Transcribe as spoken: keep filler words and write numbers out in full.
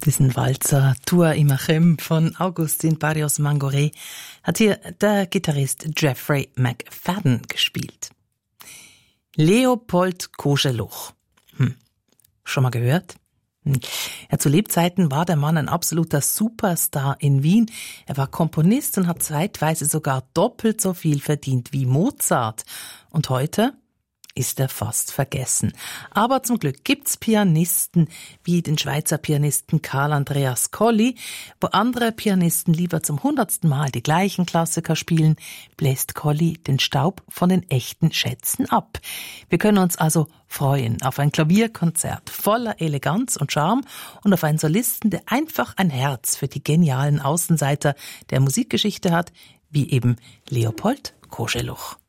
Diesen Walzer Tour Imachem von Augustin Barrios Mangoré hat hier der Gitarrist Jeffrey McFadden gespielt. Leopold Koscheluch. Hm. Schon mal gehört? Hm. Ja, zu Lebzeiten war der Mann ein absoluter Superstar in Wien. Er war Komponist und hat zeitweise sogar doppelt so viel verdient wie Mozart. Und heute ist er fast vergessen. Aber zum Glück gibt's Pianisten wie den Schweizer Pianisten Karl Andreas Colli. Wo andere Pianisten lieber zum hundertsten Mal die gleichen Klassiker spielen, bläst Colli den Staub von den echten Schätzen ab. Wir können uns also freuen auf ein Klavierkonzert voller Eleganz und Charme und auf einen Solisten, der einfach ein Herz für die genialen Außenseiter der Musikgeschichte hat, wie eben Leopold Koscheluch.